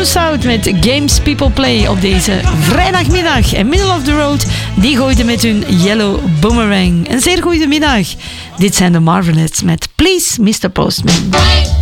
South met Games People Play op deze vrijdagmiddag. En Middle of the Road, die gooiden met hun Yellow Boomerang. Een zeer goede middag. Dit zijn de Marvelettes met Please Mr. Postman.